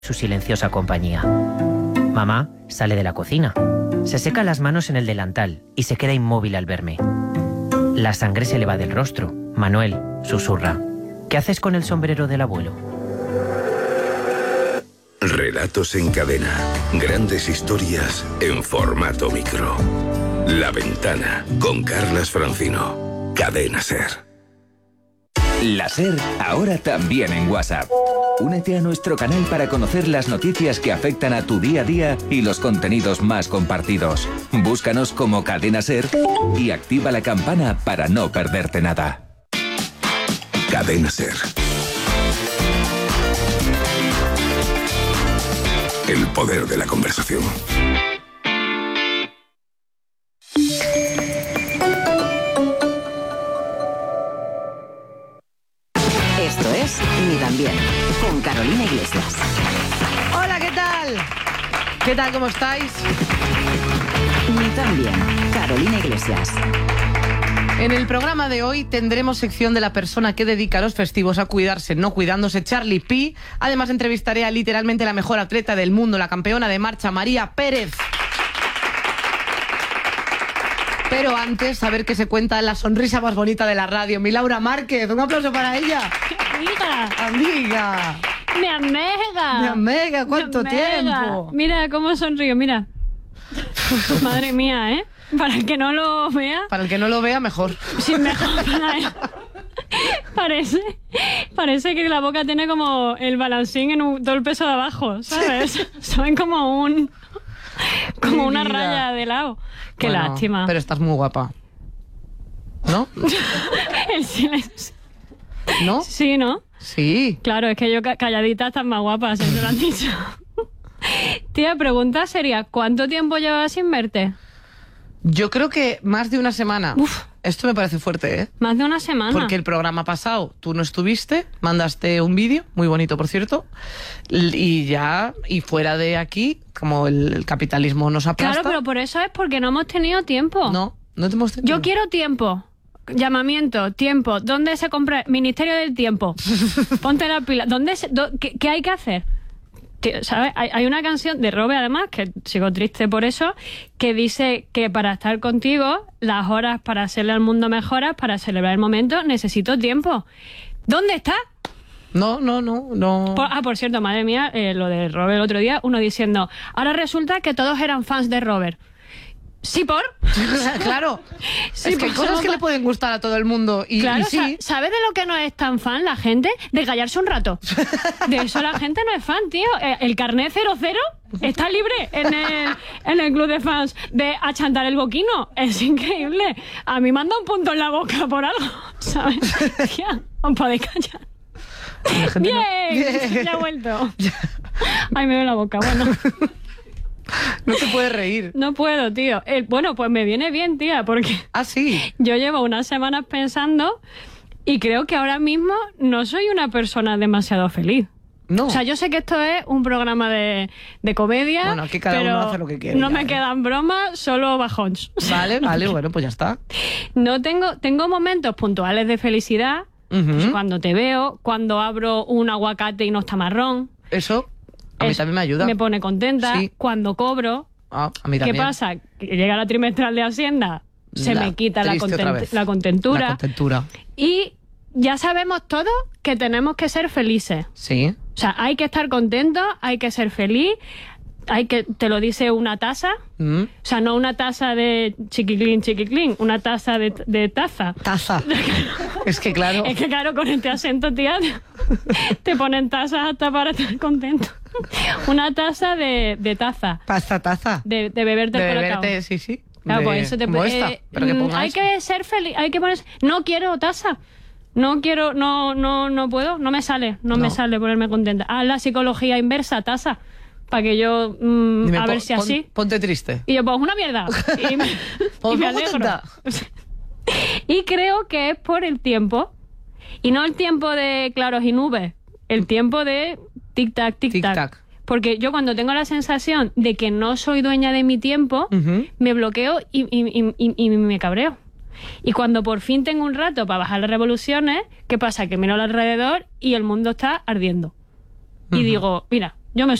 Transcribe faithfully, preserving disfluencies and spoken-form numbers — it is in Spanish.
su silenciosa compañía. Mamá sale de la cocina, se seca las manos en el delantal y se queda inmóvil al verme. La sangre se le va del rostro. Manuel susurra: ¿qué haces con el sombrero del abuelo? Relatos en cadena. Grandes historias en formato micro. La Ventana, con Carlas Francino. Cadena SER. La SER, ahora también en WhatsApp. Únete a nuestro canal para conocer las noticias que afectan a tu día a día y los contenidos más compartidos. Búscanos como Cadena SER y activa la campana para no perderte nada. Cadena SER. El poder de la conversación. Esto es Ni tan bien, con Carolina Iglesias. Hola, ¿qué tal? ¿Qué tal? ¿Cómo estáis? Ni tan bien, Carolina Iglesias. En el programa de hoy tendremos sección de la persona que dedica los festivos a cuidarse, no cuidándose, Charlie Pi. Además entrevistaré a literalmente la mejor atleta del mundo, la campeona de marcha, María Pérez. Pero antes, a ver qué se cuenta la sonrisa más bonita de la radio, mi Laura Márquez. Un aplauso para ella. ¡Amiga! ¡Amiga! ¡Mi amiga! ¡Mi amiga! ¿Cuánto Mi amiga. tiempo? Mira cómo sonrío, mira. Madre mía, ¿eh? Para el que no lo vea... Para el que no lo vea, mejor. Sí, mejor para él. Parece, parece que la boca tiene como el balancín en un, todo el peso de abajo, ¿sabes? Saben como un... Como una raya de lado. Qué Bueno, lástima. Pero estás muy guapa. ¿No? El silencio. ¿No? Sí, ¿no? Sí. Claro, es que yo ca- calladita estás más guapa, si te lo han dicho. Tía, pregunta sería, ¿cuánto tiempo llevas sin verte? Yo creo que más de una semana. Uf. Esto me parece fuerte, ¿eh? Más de una semana. Porque el programa pasado tú no estuviste, mandaste un vídeo, muy bonito por cierto, y ya, y fuera de aquí, como el, el capitalismo nos aplasta... Claro, pero por eso es porque no hemos tenido tiempo. No, no te hemos tenido. Yo quiero tiempo. Llamamiento, tiempo. ¿Dónde se compra? Ministerio del Tiempo. Ponte la pila. ¿Dónde se, do, qué, ¿Qué hay que hacer? Tío, ¿sabes? Hay, hay una canción de Robe, además, que sigo triste por eso, que dice que para estar contigo, las horas para hacerle al mundo mejoras, para celebrar el momento, necesito tiempo. ¿Dónde está? No, no, no, no. Por, ah, por cierto, madre mía, eh, lo de Robert el otro día, uno diciendo, ahora resulta que todos eran fans de Robert. ¿Sí por? Claro. Sí, es que hay por cosas que eso- le pueden gustar a todo el mundo. Y, Claro, y sí. sa- ¿sabes de lo que no es tan fan la gente? De callarse un rato. De eso la gente no es fan, tío. Eh, El carnet cero cero está libre en el, en el club de fans de achantar el boquino. Es increíble. A mí me han dado un punto en la boca por algo, ¿sabes? Tía, os podéis callar. La gente no- ¡Bien! Ya he vuelto. Ay, me veo la boca, bueno. No te puedes reír. No puedo, tío. Eh, bueno, pues me viene bien, tía, porque Ah, sí. yo llevo unas semanas pensando y creo que ahora mismo no soy una persona demasiado feliz. No. O sea, yo sé que esto es un programa de, de comedia, Bueno, aquí cada pero uno hace lo que quiere, no ya, me ¿eh? quedan bromas, solo bajons. Vale, vale, bueno, pues ya está. No tengo, tengo momentos puntuales de felicidad, Ujú. pues cuando te veo, cuando abro un aguacate y no está marrón. Eso a mí Es- también me ayuda. Me pone contenta. Sí. Cuando cobro, Ah, a mí ¿qué también. pasa? Que llega la trimestral de Hacienda, se La me quita la, triste otra content- vez. la contentura. La contentura. Y ya sabemos todos que tenemos que ser felices. Sí. O sea, hay que estar contentos, hay que ser feliz, hay que, te lo dice una taza. Mm. O sea, no una taza de chiquiclín, chiquiclín, una taza de, de taza. Taza. Es que claro. Es que claro, con este acento, tía, te ponen tazas hasta para estar contento. Una taza de, de taza, Pasta taza. de, de beberte De el colacao. beberte, sí, sí. Claro, De- pues eso te como eh, esta, pero que mm, ponga hay eso. que ser feliz, hay que ponerse. No quiero taza. No quiero, no, no, no puedo, no me sale, no, No. me sale ponerme contenta. Haz la psicología inversa, taza, para que yo, mm, Dime, a ver pon- si pon- así. Ponte triste. Y yo, pues una mierda. Y me, Pues y me pongo alegro. contenta. Y creo que es por el tiempo. Y no el tiempo de claros y nubes, el tiempo de tic-tac, tic-tac. Tic-tac. Porque yo cuando tengo la sensación de que no soy dueña de mi tiempo, Ujú. me bloqueo y, y- y- y- y me cabreo. Y cuando por fin tengo un rato para bajar las revoluciones, ¿qué pasa? Que miro alrededor y el mundo está ardiendo. Y Ujú. digo, mira, Yo me